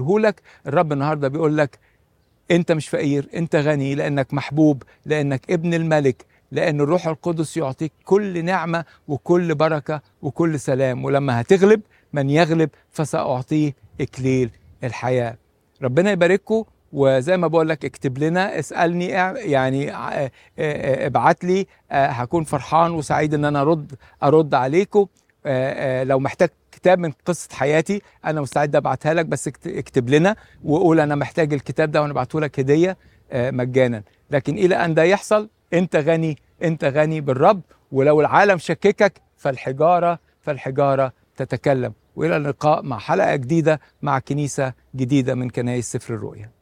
اديهولك. الرب النهارده بيقول لك انت مش فقير، انت غني، لانك محبوب، لانك ابن الملك، لان الروح القدس يعطيك كل نعمة وكل بركة وكل سلام. ولما هتغلب، من يغلب فسأعطيه إكليل الحياة. ربنا يبارككم. وزي ما بقول لك اكتب لنا، اسألني، يعني ابعت لي، هكون فرحان وسعيد ان انا ارد عليكم. لو محتاج كتاب من قصة حياتي انا مستعد ابعتها لك، بس اكتب لنا وقول انا محتاج الكتاب ده وانا ابعته لك هدية مجانا. لكن الى ان ده يحصل، انت غني، انت غني بالرب. ولو العالم شككك فالحجارة تتكلم. والى اللقاء مع حلقة جديدة مع كنيسة جديدة من كنايس سفر الرؤيا.